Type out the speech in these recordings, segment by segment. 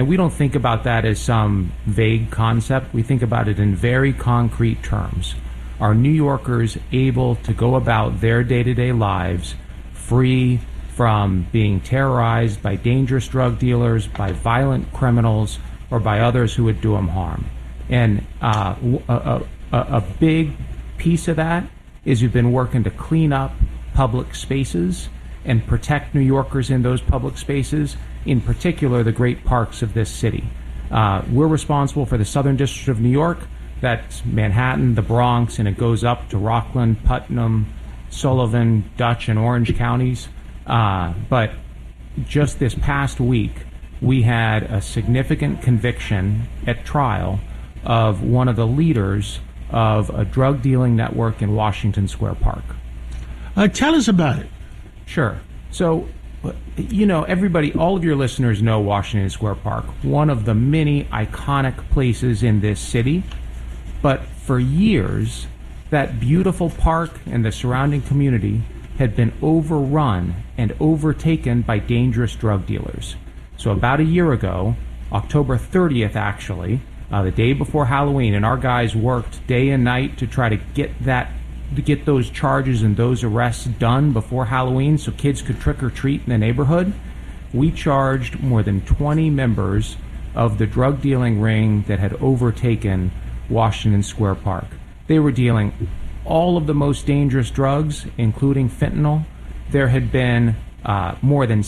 And we don't think about that as some vague concept. We think about it in very concrete terms. Are New Yorkers able to go about their day-to-day lives free from being terrorized by dangerous drug dealers, by violent criminals, or by others who would do them harm? And a big piece of that is we've been working to clean up public spaces and protect New Yorkers in those public spaces, in particular the great parks of this city. We're responsible for the Southern District of New York. That's Manhattan, the Bronx, and it goes up to Rockland, Putnam, Sullivan, Dutch, and Orange counties. But just this past week, we had a significant conviction at trial of one of the leaders of a drug dealing network in Washington Square Park. Tell us about it. Sure. So, you know, everybody, all of your listeners know Washington Square Park, one of the many iconic places in this city. But for years, that beautiful park and the surrounding community had been overrun and overtaken by dangerous drug dealers. So about a year ago, October 30th actually, the day before Halloween, and our guys worked day and night to try to get those charges and those arrests done before Halloween so kids could trick or treat in the neighborhood. We charged more than 20 members of the drug dealing ring that had overtaken Washington Square Park. They were dealing all of the most dangerous drugs, including fentanyl. There had been more than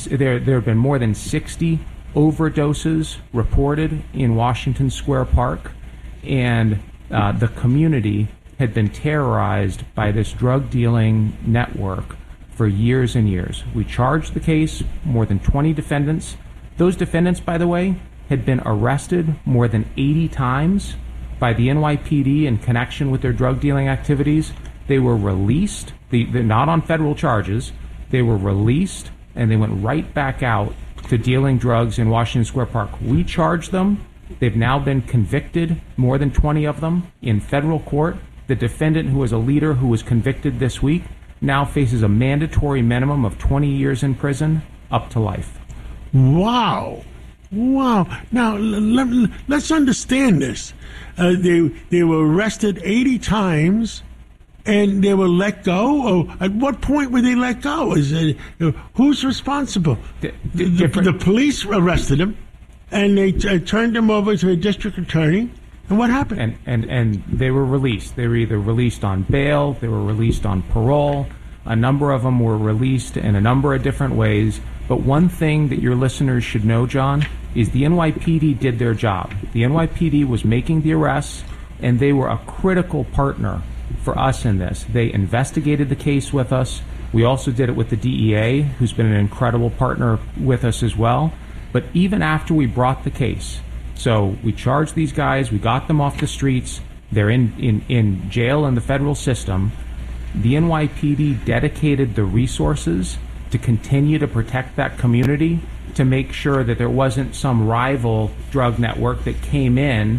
60 overdoses reported in Washington Square Park, and the community had been terrorized by this drug dealing network for years and years. We charged the case, more than 20 defendants. Those defendants, by the way, had been arrested more than 80 times by the NYPD in connection with their drug dealing activities. They were released, they're not on federal charges. They were released, and they went right back out to dealing drugs in Washington Square Park. We charged them. They've now been convicted, more than 20 of them, in federal court. The defendant, who was a leader who was convicted this week, now faces a mandatory minimum of 20 years in prison, up to life. Wow. Now, let's understand this. They were arrested 80 times, and they were let go? Or at what point were they let go? Who's responsible? The police arrested them, and they turned them over to a district attorney. And what happened? And they were released. They were either released on bail, they were released on parole. A number of them were released in a number of different ways. But one thing that your listeners should know, John, is the NYPD did their job. The NYPD was making the arrests, and they were a critical partner for us in this. They investigated the case with us. We also did it with the DEA, who's been an incredible partner with us as well. But even after we brought the case, so we charged these guys, we got them off the streets, they're in jail in the federal system, the NYPD dedicated the resources to continue to protect that community, to make sure that there wasn't some rival drug network that came in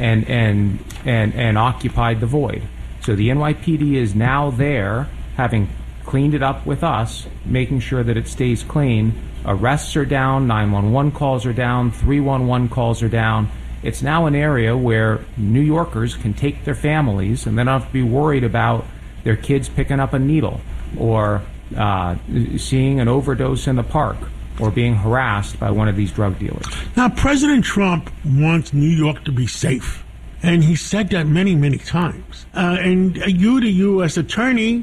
and occupied the void. So the NYPD is now there, having cleaned it up with us, making sure that it stays clean. Arrests are down, 911 calls are down, 311 calls are down. It's now an area where New Yorkers can take their families and they don't have to be worried about their kids picking up a needle or seeing an overdose in the park or being harassed by one of these drug dealers. Now, President Trump wants New York to be safe, and he said that many, many times. And you, the U.S. attorney,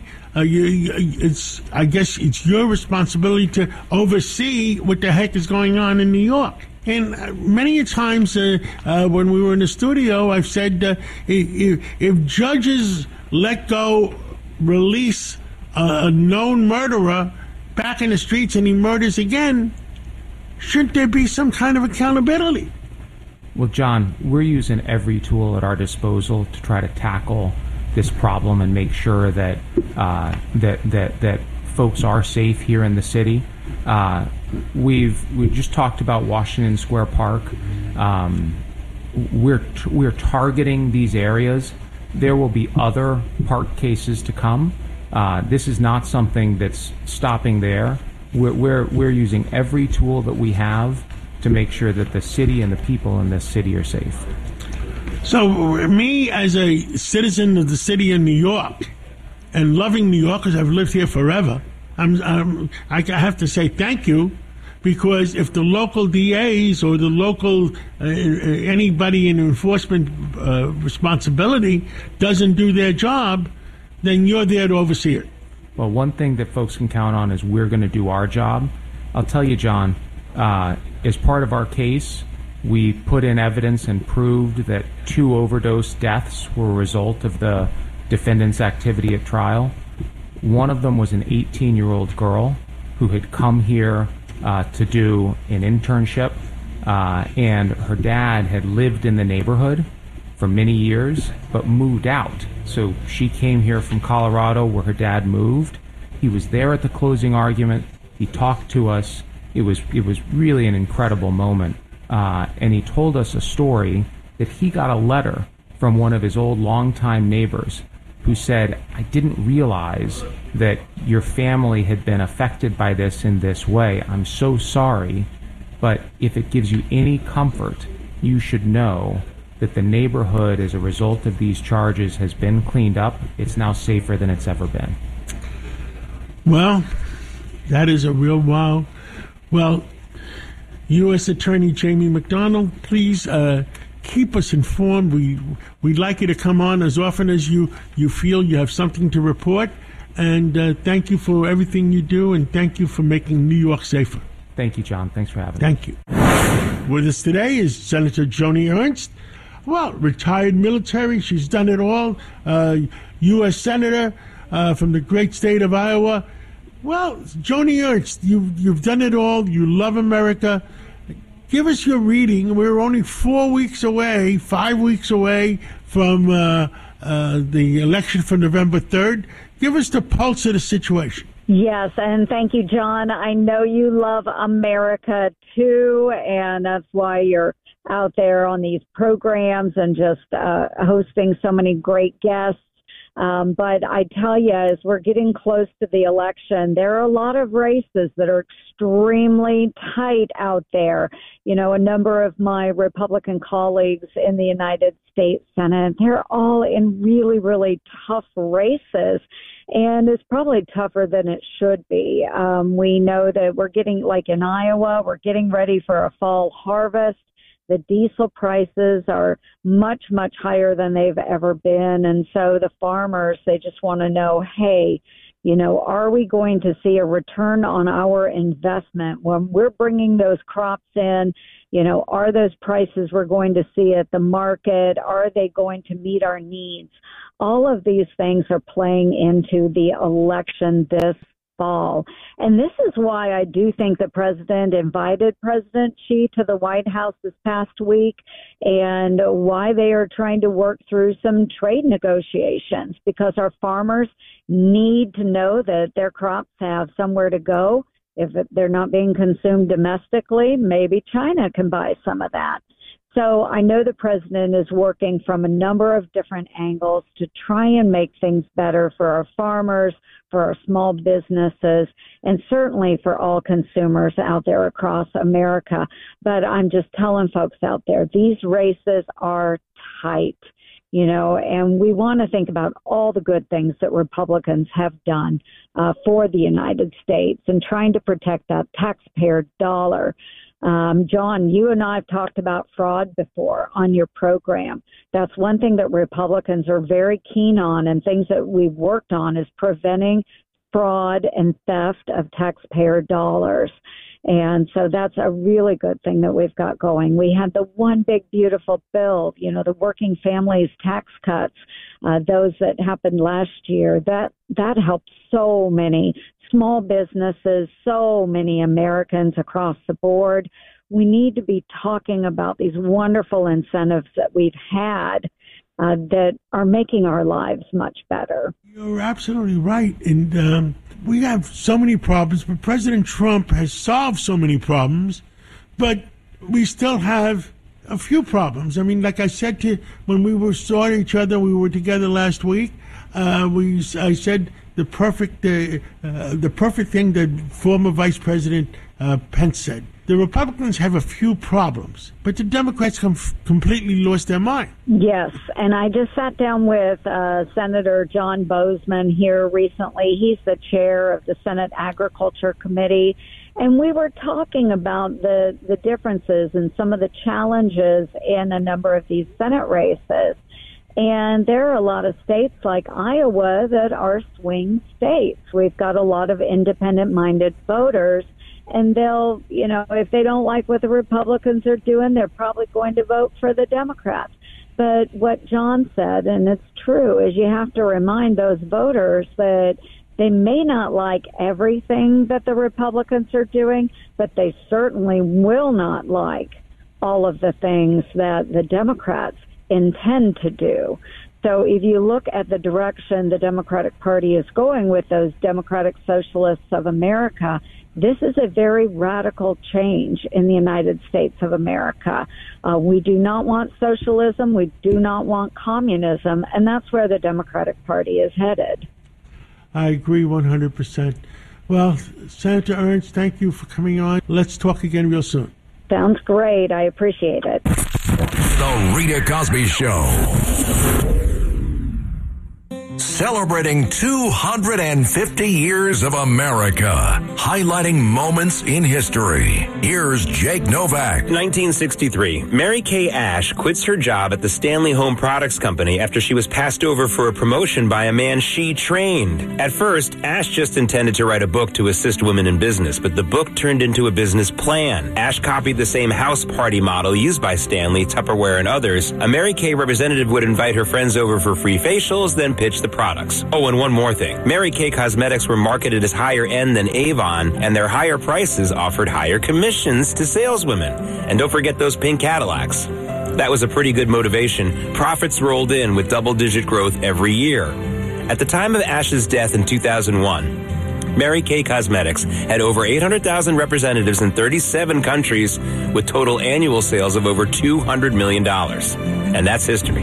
I guess it's your responsibility to oversee what the heck is going on in New York. And many times when we were in the studio, I've said if judges let go, release a known murderer back in the streets and he murders again, shouldn't there be some kind of accountability? Well, John, we're using every tool at our disposal to try to tackle this problem and make sure that that folks are safe here in the city. We've just talked about Washington Square Park. We're targeting these areas. There will be other park cases to come. This is not something that's stopping there. We're using every tool that we have to make sure that the city and the people in this city are safe. So me, as a citizen of the city of New York, and loving New York because I've lived here forever, I have to say thank you, because if the local DAs or the local anybody in enforcement responsibility doesn't do their job, then you're there to oversee it. Well, one thing that folks can count on is we're going to do our job. I'll tell you, John, as part of our case, we put in evidence and proved that 2 overdose deaths were a result of the defendant's activity at trial. One of them was an 18-year-old girl who had come here to do an internship, and her dad had lived in the neighborhood for many years, but moved out. So she came here from Colorado, where her dad moved. He was there at the closing argument. He talked to us. It was really an incredible moment. And he told us a story that he got a letter from one of his old longtime neighbors who said, "I didn't realize that your family had been affected by this in this way. I'm so sorry, but if it gives you any comfort, you should know that the neighborhood, as a result of these charges, has been cleaned up. It's now safer than it's ever been." Well, that is a real wow. Well, U.S. Attorney Jamie McDonald, please keep us informed. We'd like you to come on as often as you feel you have something to report. And thank you for everything you do, and thank you for making New York safer. Thank you, John. Thanks for having me. Thank you. With us today is Senator Joni Ernst. Well, retired military. She's done it all. U.S. Senator from the great state of Iowa. Well, Joni Ernst, you've done it all. You love America. Give us your reading. We're only 5 weeks away from the election for November 3rd. Give us the pulse of the situation. Yes, and thank you, John. I know you love America, too, and that's why you're out there on these programs and just hosting so many great guests. But I tell you, as we're getting close to the election, there are a lot of races that are extremely tight out there. You know, a number of my Republican colleagues in the United States Senate, they're all in really, really tough races. And it's probably tougher than it should be. We know that we're getting, like in Iowa, we're getting ready for a fall harvest. The diesel prices are much, much higher than they've ever been. And so the farmers, they just want to know, hey, you know, are we going to see a return on our investment when we're bringing those crops in? You know, are those prices we're going to see at the market? Are they going to meet our needs? All of these things are playing into the election this fall. And this is why I do think the president invited President Xi to the White House this past week, and why they are trying to work through some trade negotiations, because our farmers need to know that their crops have somewhere to go. If they're not being consumed domestically, maybe China can buy some of that. So I know the president is working from a number of different angles to try and make things better for our farmers, for our small businesses, and certainly for all consumers out there across America. But I'm just telling folks out there, these races are tight, you know, and we want to think about all the good things that Republicans have done for the United States and trying to protect that taxpayer dollar. John, you and I have talked about fraud before on your program. That's one thing that Republicans are very keen on, and things that we've worked on is preventing fraud and theft of taxpayer dollars. And so that's a really good thing that we've got going. We had the one big, beautiful bill, you know, the working families tax cuts, those that happened last year. That helped so many small businesses, so many Americans across the board. We need to be talking about these wonderful incentives that we've had that are making our lives much better. You're absolutely right. And we have so many problems, but President Trump has solved so many problems, but we still have a few problems. I mean, like I said to you, when we saw each other, we were together last week, I said the perfect thing that former Vice President Pence said. the Republicans have a few problems, but the Democrats completely lost their mind. Yes, and I just sat down with Senator John Boozman here recently. He's the chair of the Senate Agriculture Committee, and we were talking about the differences and some of the challenges in a number of these Senate races. And there are a lot of states like Iowa that are swing states. We've got a lot of independent-minded voters. And they'll, if they don't like what the Republicans are doing, they're probably going to vote for the Democrats. But what John said, and it's true, is you have to remind those voters that they may not like everything that the Republicans are doing, but they certainly will not like all of the things that the Democrats intend to do. So if you look at the direction the Democratic Party is going with those Democratic Socialists of America, this is a very radical change in the United States of America. We do not want socialism. We do not want communism. And that's where the Democratic Party is headed. I agree 100%. Well, Senator Ernst, thank you for coming on. Let's talk again real soon. Sounds great. I appreciate it. The Rita Cosby Show. Celebrating 250 years of America, highlighting moments in history. Here's Jake Novak. 1963, Mary Kay Ash quits her job at the Stanley Home Products Company after she was passed over for a promotion by a man she trained. At first, Ash just intended to write a book to assist women in business, but the book turned into a business plan. Ash copied the same house party model used by Stanley, Tupperware, and others. A Mary Kay representative would invite her friends over for free facials, then pitch the products. Oh, and one more thing. Mary Kay Cosmetics were marketed as higher end than Avon, and their higher prices offered higher commissions to saleswomen. And don't forget those pink Cadillacs. That was a pretty good motivation. Profits rolled in with double-digit growth every year. At the time of Ash's death in 2001, Mary Kay Cosmetics had over 800,000 representatives in 37 countries with total annual sales of over $200 million. And that's history.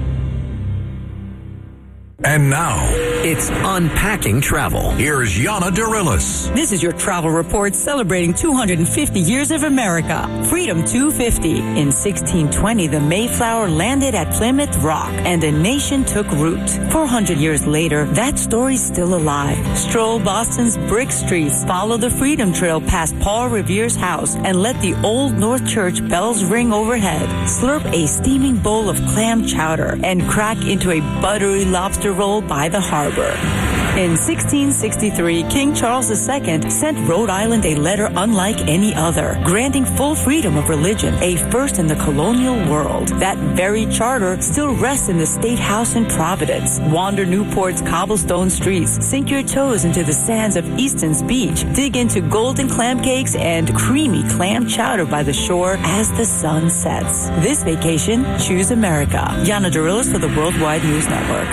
And now, it's Unpacking Travel. Here's Yana Dirilis. This is your travel report celebrating 250 years of America. Freedom 250. In 1620, the Mayflower landed at Plymouth Rock and a nation took root. 400 years later, that story's still alive. Stroll Boston's brick streets, follow the Freedom Trail past Paul Revere's house, and let the Old North Church bells ring overhead. Slurp a steaming bowl of clam chowder and crack into a buttery lobster roll by the harbor. In 1663, King Charles II sent Rhode Island a letter unlike any other, granting full freedom of religion, a first in the colonial world. That very charter still rests in the State House in Providence. Wander Newport's cobblestone streets, sink your toes into the sands of Easton's beach, dig into golden clam cakes and creamy clam chowder by the shore as the sun sets. This vacation, choose America. Yana Dirilis for the Worldwide News Network.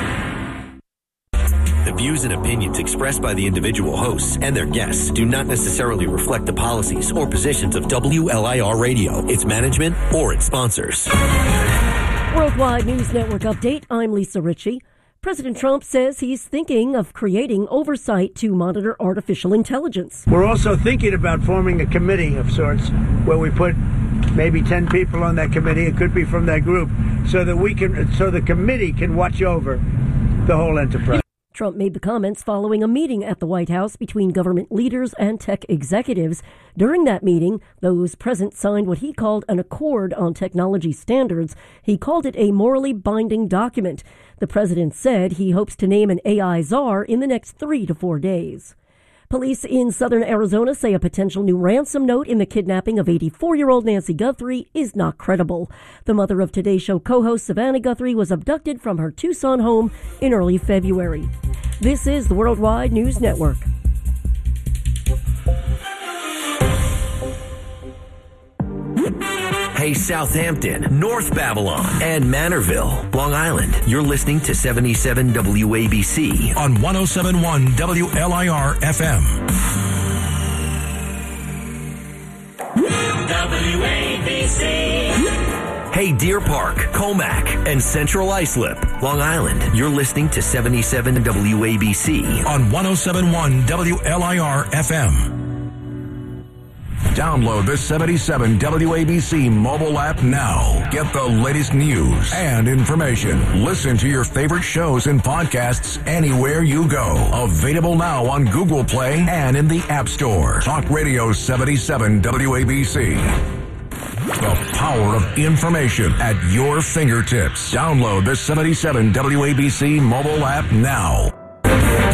The views and opinions expressed by the individual hosts and their guests do not necessarily reflect the policies or positions of WLIR Radio, its management, or its sponsors. Worldwide News Network update. I'm Lisa Ritchie. President Trump says he's thinking of creating oversight to monitor artificial intelligence. We're also thinking about forming a committee of sorts where we put maybe 10 people on that committee. It could be from that group so that the committee can watch over the whole enterprise. Trump made the comments following a meeting at the White House between government leaders and tech executives. During that meeting, those present signed what he called an accord on technology standards. He called it a morally binding document. The president said he hopes to name an AI czar in the next 3 to 4 days. Police in southern Arizona say a potential new ransom note in the kidnapping of 84-year-old Nancy Guthrie is not credible. The mother of Today Show co-host Savannah Guthrie was abducted from her Tucson home in early February. This is the Worldwide News Network. Hey, Southampton, North Babylon, and Manorville, Long Island. You're listening to 77 WABC on 107.1 WLIR FM. WABC. Hey, Deer Park, Comac, and Central Islip, Long Island. You're listening to 77 WABC on 107.1 WLIR FM. Download the 77 WABC mobile app now. Get the latest news and information. Listen to your favorite shows and podcasts anywhere you go. Available now on Google Play and in the App Store. Talk Radio 77 WABC. The power of information at your fingertips. Download the 77 WABC mobile app now.